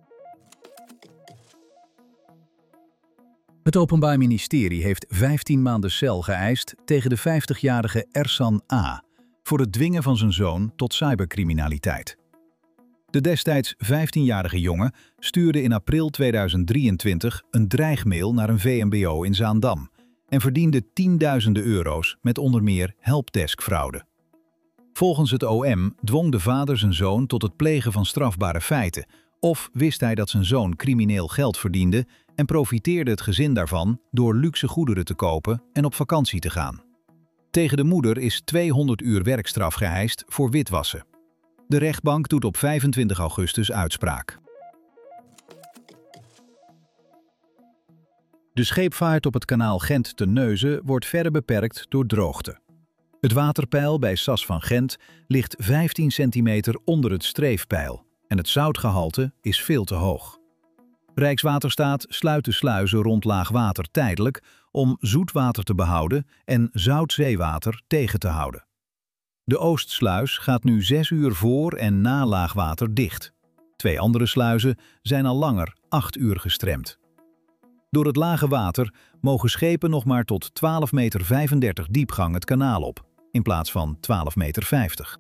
Het Openbaar Ministerie heeft 15 maanden cel geëist tegen de 50-jarige Ersan A. voor het dwingen van zijn zoon tot cybercriminaliteit. De destijds 15-jarige jongen stuurde in april 2023 een dreigmail naar een VMBO in Zaandam en verdiende tienduizenden euro's met onder meer helpdeskfraude. Volgens het OM dwong de vader zijn zoon tot het plegen van strafbare feiten, of wist hij dat zijn zoon crimineel geld verdiende en profiteerde het gezin daarvan door luxe goederen te kopen en op vakantie te gaan. Tegen de moeder is 200 uur werkstraf geëist voor witwassen. De rechtbank doet op 25 augustus uitspraak. De scheepvaart op het kanaal Gent-Terneuzen wordt verder beperkt door droogte. Het waterpeil bij Sas van Gent ligt 15 centimeter onder het streefpeil en het zoutgehalte is veel te hoog. Rijkswaterstaat sluit de sluizen rond laagwater tijdelijk om zoetwater te behouden en zoutzeewater tegen te houden. De Oostsluis gaat nu 6 uur voor en na laagwater dicht. 2 andere sluizen zijn al langer 8 uur gestremd. Door het lage water mogen schepen nog maar tot 12,35 meter diepgang het kanaal op, in plaats van 12,50 meter.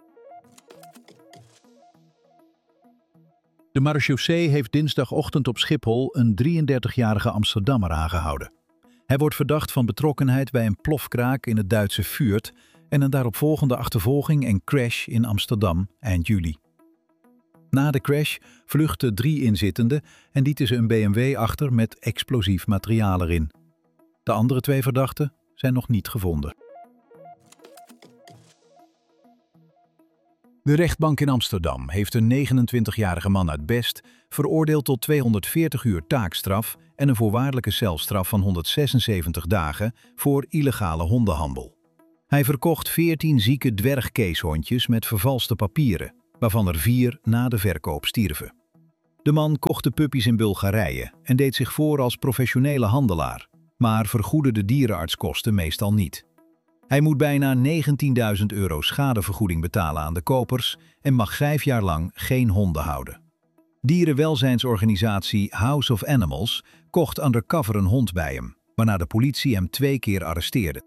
De marechaussee heeft dinsdagochtend op Schiphol een 33-jarige Amsterdammer aangehouden. Hij wordt verdacht van betrokkenheid bij een plofkraak in het Duitse Fürth en een daaropvolgende achtervolging en crash in Amsterdam eind juli. Na de crash vluchtten 3 inzittenden en lieten ze een BMW achter met explosief materiaal erin. De andere 2 verdachten zijn nog niet gevonden. De rechtbank in Amsterdam heeft een 29-jarige man uit Best veroordeeld tot 240 uur taakstraf en een voorwaardelijke celstraf van 176 dagen voor illegale hondenhandel. Hij verkocht 14 zieke dwergkeeshondjes met vervalste papieren, waarvan er 4 na de verkoop stierven. De man kocht de puppies in Bulgarije en deed zich voor als professionele handelaar, maar vergoedde de dierenartskosten meestal niet. Hij moet bijna €19.000 schadevergoeding betalen aan de kopers en mag 5 jaar lang geen honden houden. Dierenwelzijnsorganisatie House of Animals kocht undercover een hond bij hem, waarna de politie hem 2 keer arresteerde.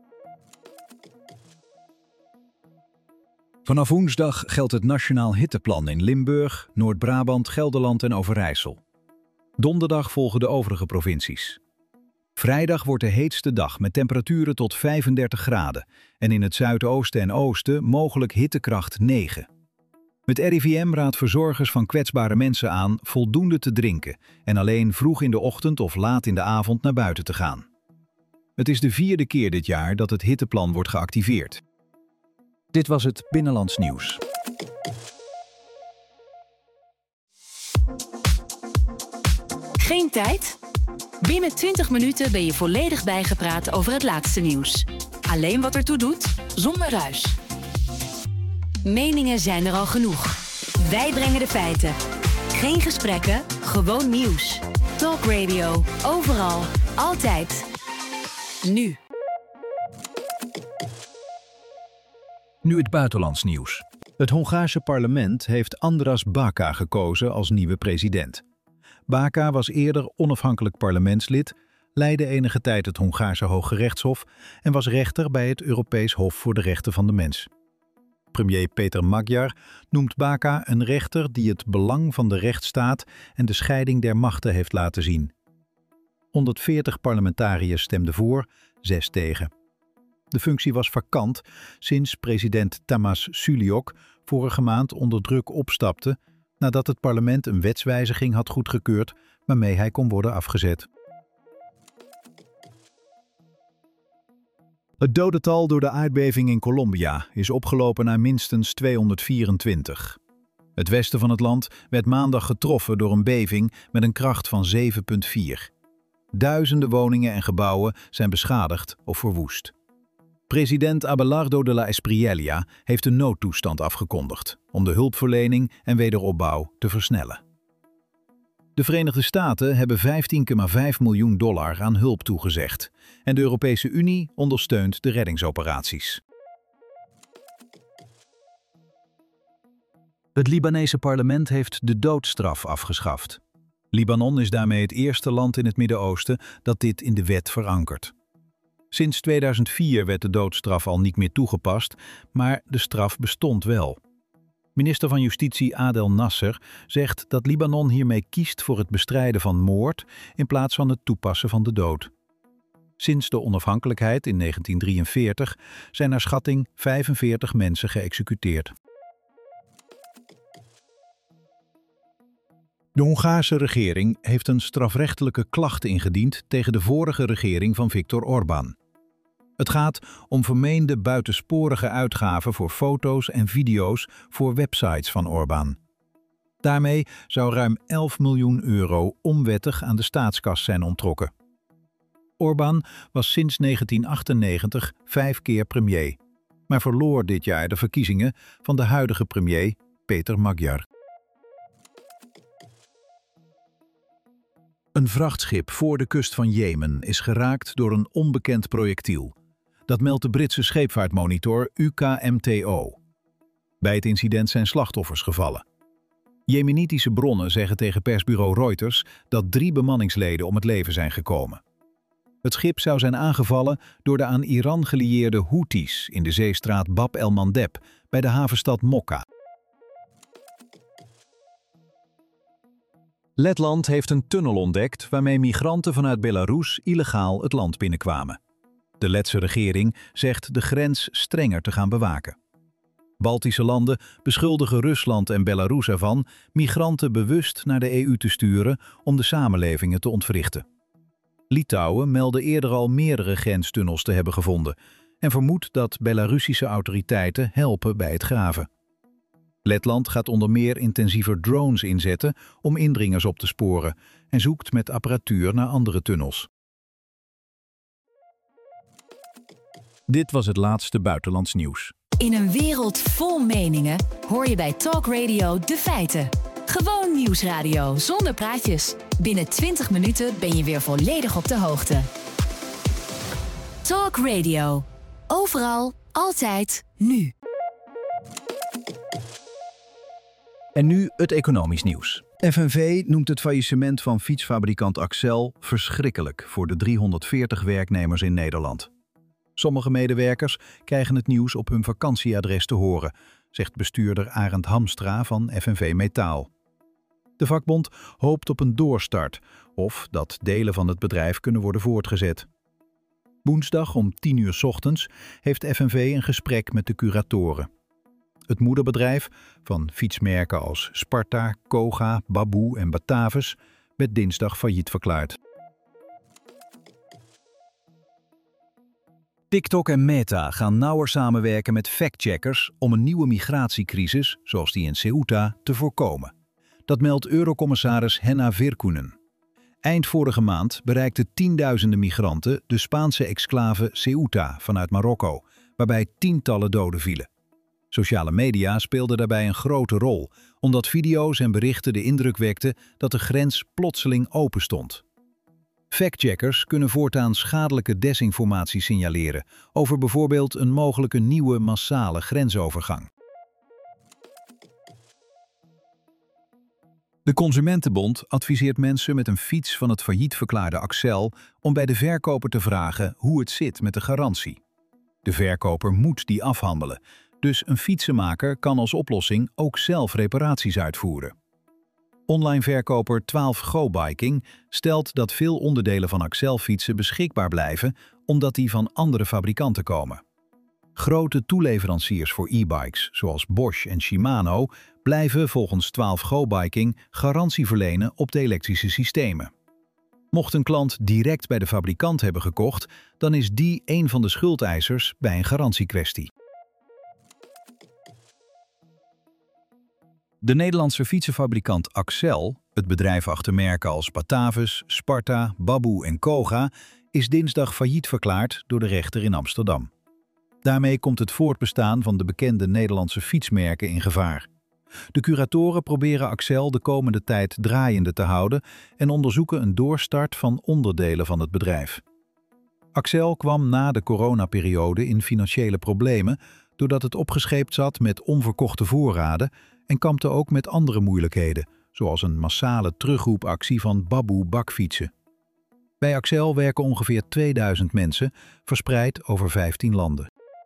Vanaf woensdag geldt het Nationaal Hitteplan in Limburg, Noord-Brabant, Gelderland en Overijssel. Donderdag volgen de overige provincies. Vrijdag wordt de heetste dag met temperaturen tot 35 graden en in het zuidoosten en oosten mogelijk hittekracht 9. Het RIVM raadt verzorgers van kwetsbare mensen aan voldoende te drinken en alleen vroeg in de ochtend of laat in de avond naar buiten te gaan. Het is de 4e keer dit jaar dat het hitteplan wordt geactiveerd. Dit was het Binnenlands Nieuws. Geen tijd? Binnen 20 minuten ben je volledig bijgepraat over het laatste nieuws. Alleen wat ertoe doet, zonder ruis. Meningen zijn er al genoeg. Wij brengen de feiten. Geen gesprekken, gewoon nieuws. Talk Radio, overal, altijd. Nu. Nu het buitenlands nieuws. Het Hongaarse parlement heeft Andras Baka gekozen als nieuwe president. Baka was eerder onafhankelijk parlementslid, leidde enige tijd het Hongaarse Hoge Rechtshof en was rechter bij het Europees Hof voor de Rechten van de Mens. Premier Péter Magyar noemt Baka een rechter die het belang van de rechtsstaat en de scheiding der machten heeft laten zien. 140 parlementariërs stemden voor, 6 tegen. De functie was vakant sinds president Tamás Suliok vorige maand onder druk opstapte nadat het parlement een wetswijziging had goedgekeurd waarmee hij kon worden afgezet. Het dodental door de aardbeving in Colombia is opgelopen naar minstens 224. Het westen van het land werd maandag getroffen door een beving met een kracht van 7,4. Duizenden woningen en gebouwen zijn beschadigd of verwoest. President Abelardo de la Espriella heeft een noodtoestand afgekondigd om de hulpverlening en wederopbouw te versnellen. De Verenigde Staten hebben $15,5 miljoen aan hulp toegezegd en de Europese Unie ondersteunt de reddingsoperaties. Het Libanese parlement heeft de doodstraf afgeschaft. Libanon is daarmee het eerste land in het Midden-Oosten dat dit in de wet verankert. Sinds 2004 werd de doodstraf al niet meer toegepast, maar de straf bestond wel. Minister van Justitie Adel Nasser zegt dat Libanon hiermee kiest voor het bestrijden van moord in plaats van het toepassen van de dood. Sinds de onafhankelijkheid in 1943 zijn naar schatting 45 mensen geëxecuteerd. De Hongaarse regering heeft een strafrechtelijke klacht ingediend tegen de vorige regering van Viktor Orbán. Het gaat om vermeende buitensporige uitgaven voor foto's en video's voor websites van Orbán. Daarmee zou ruim €11 miljoen onwettig aan de staatskas zijn onttrokken. Orbán was sinds 1998 5 keer premier, maar verloor dit jaar de verkiezingen van de huidige premier Péter Magyar. Een vrachtschip voor de kust van Jemen is geraakt door een onbekend projectiel. Dat meldt de Britse scheepvaartmonitor UKMTO. Bij het incident zijn slachtoffers gevallen. Jemenitische bronnen zeggen tegen persbureau Reuters dat 3 bemanningsleden om het leven zijn gekomen. Het schip zou zijn aangevallen door de aan Iran gelieerde Houthis in de zeestraat Bab el-Mandeb bij de havenstad Mokka. Letland heeft een tunnel ontdekt waarmee migranten vanuit Belarus illegaal het land binnenkwamen. De Letse regering zegt de grens strenger te gaan bewaken. Baltische landen beschuldigen Rusland en Belarus ervan migranten bewust naar de EU te sturen om de samenlevingen te ontwrichten. Litouwen meldde eerder al meerdere grenstunnels te hebben gevonden en vermoedt dat Belarussische autoriteiten helpen bij het graven. Letland gaat onder meer intensiever drones inzetten om indringers op te sporen en zoekt met apparatuur naar andere tunnels. Dit was het laatste buitenlands nieuws. In een wereld vol meningen hoor je bij Talk Radio de feiten. Gewoon nieuwsradio zonder praatjes. Binnen 20 minuten ben je weer volledig op de hoogte. Talk Radio. Overal, altijd, nu. En nu het economisch nieuws. FNV noemt het faillissement van fietsfabrikant Accel verschrikkelijk voor de 340 werknemers in Nederland. Sommige medewerkers krijgen het nieuws op hun vakantieadres te horen, zegt bestuurder Arend Hamstra van FNV Metaal. De vakbond hoopt op een doorstart of dat delen van het bedrijf kunnen worden voortgezet. Woensdag om 10:00 ochtends heeft FNV een gesprek met de curatoren. Het moederbedrijf van fietsmerken als Sparta, Koga, Baboe en Batavus werd dinsdag failliet verklaard. TikTok en Meta gaan nauwer samenwerken met factcheckers om een nieuwe migratiecrisis, zoals die in Ceuta, te voorkomen. Dat meldt Eurocommissaris Henna Virkkunen. Eind vorige maand bereikten tienduizenden migranten de Spaanse exclave Ceuta vanuit Marokko, waarbij tientallen doden vielen. Sociale media speelden daarbij een grote rol, omdat video's en berichten de indruk wekten dat de grens plotseling open stond. Factcheckers kunnen voortaan schadelijke desinformatie signaleren over bijvoorbeeld een mogelijke nieuwe massale grensovergang. De Consumentenbond adviseert mensen met een fiets van het failliet verklaarde Accel om bij de verkoper te vragen hoe het zit met de garantie. De verkoper moet die afhandelen, dus een fietsenmaker kan als oplossing ook zelf reparaties uitvoeren. Online verkoper 12Go Biking stelt dat veel onderdelen van Accel-fietsen beschikbaar blijven omdat die van andere fabrikanten komen. Grote toeleveranciers voor e-bikes, zoals Bosch en Shimano, blijven volgens 12Go Biking garantie verlenen op de elektrische systemen. Mocht een klant direct bij de fabrikant hebben gekocht, dan is die een van de schuldeisers bij een garantiekwestie. De Nederlandse fietsenfabrikant Accel, het bedrijf achter merken als Batavus, Sparta, Baboe en Koga, is dinsdag failliet verklaard door de rechter in Amsterdam. Daarmee komt het voortbestaan van de bekende Nederlandse fietsmerken in gevaar. De curatoren proberen Accel de komende tijd draaiende te houden en onderzoeken een doorstart van onderdelen van het bedrijf. Accel kwam na de coronaperiode in financiële problemen doordat het opgescheept zat met onverkochte voorraden en kampte ook met andere moeilijkheden, zoals een massale terugroepactie van Baboe bakfietsen. Bij Accel werken ongeveer 2000 mensen, verspreid over 15 landen.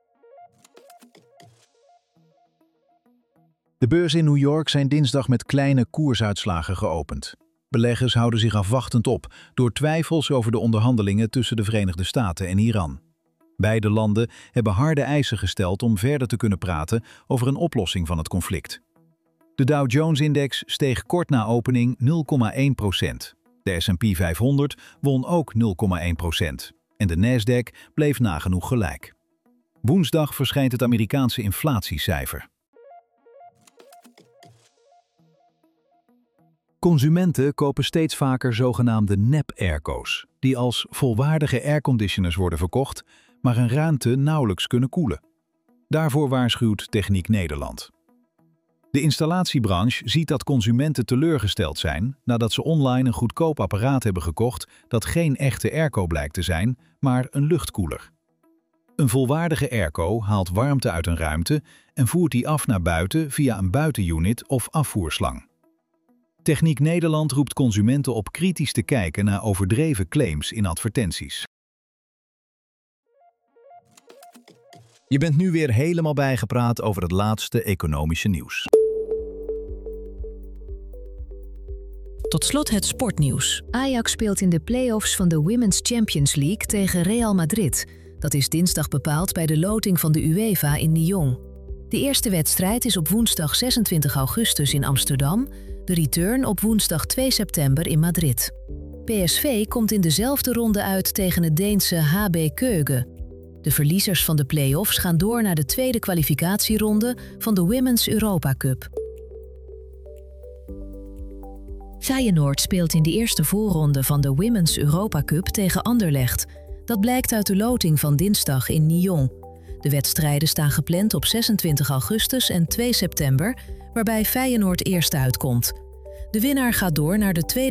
De beurzen in New York zijn dinsdag met kleine koersuitslagen geopend. Beleggers houden zich afwachtend op door twijfels over de onderhandelingen tussen de Verenigde Staten en Iran. Beide landen hebben harde eisen gesteld om verder te kunnen praten over een oplossing van het conflict. De Dow Jones-index steeg kort na opening 0,1%. De S&P 500 won ook 0,1% en de Nasdaq bleef nagenoeg gelijk. Woensdag verschijnt het Amerikaanse inflatiecijfer. Consumenten kopen steeds vaker zogenaamde nep-airco's, die als volwaardige airconditioners worden verkocht, maar een ruimte nauwelijks kunnen koelen. Daarvoor waarschuwt Techniek Nederland. De installatiebranche ziet dat consumenten teleurgesteld zijn nadat ze online een goedkoop apparaat hebben gekocht dat geen echte airco blijkt te zijn, maar een luchtkoeler. Een volwaardige airco haalt warmte uit een ruimte en voert die af naar buiten via een buitenunit of afvoerslang. Techniek Nederland roept consumenten op kritisch te kijken naar overdreven claims in advertenties. Je bent nu weer helemaal bijgepraat over het laatste economische nieuws. Tot slot het sportnieuws. Ajax speelt in de play-offs van de Women's Champions League tegen Real Madrid. Dat is dinsdag bepaald bij de loting van de UEFA in Lyon. De eerste wedstrijd is op woensdag 26 augustus in Amsterdam, de return op woensdag 2 september in Madrid. PSV komt in dezelfde ronde uit tegen het Deense HB Køge. De verliezers van de play-offs gaan door naar de tweede kwalificatieronde van de Women's Europa Cup. Feyenoord speelt in de eerste voorronde van de Women's Europa Cup tegen Anderlecht. Dat blijkt uit de loting van dinsdag in Nyon. De wedstrijden staan gepland op 26 augustus en 2 september, waarbij Feyenoord eerst uitkomt. De winnaar gaat door naar de tweede